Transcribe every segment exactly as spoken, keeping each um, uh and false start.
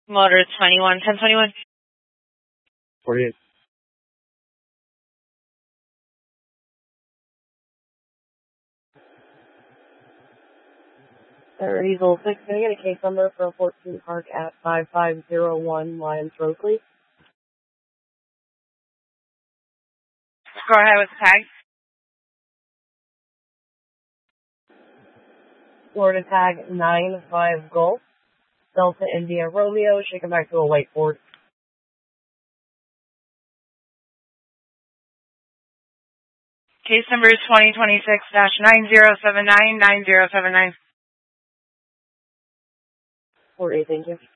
Motor twenty-one, ten twenty-one. forty-eight. There, Eagle six, can I get a case number for fourteen Park at five five zero one Lyons Road, please? Go ahead with the tag. Florida tag nine five Golf, Delta India Romeo, shaken back to a white Ford. Case number is twenty twenty-six dash nine zero seven nine nine zero seven nine. forty-eight, thank you.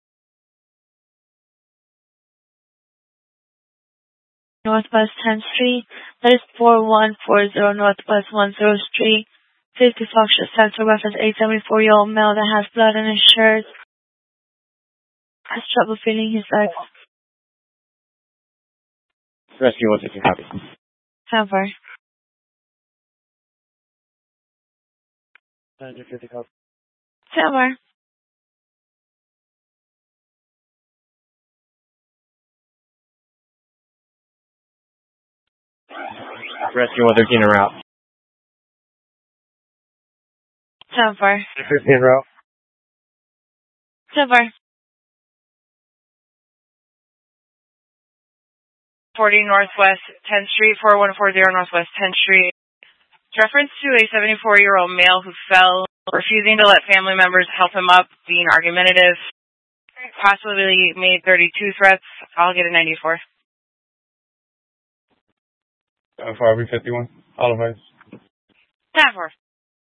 Northwest tenth Street, that is four one four zero Northwest ten Street, fifty Foxtrot Central, reference eight seventy-four-year-old male that has blood in his shirt, has trouble feeling his legs. Rescue one sixty, copy. Cover. nine fifty, copy. Cover. Rescue one thirteen en route. Cover. fifteen en route. Cover. forty Northwest tenth Street, four one four zero Northwest tenth Street. Reference to a seventy-four-year-old male who fell, refusing to let family members help him up, being argumentative, possibly made thirty-two threats. I'll get a ninety-four. Uh, for R B fifty-one, all of us. Cover.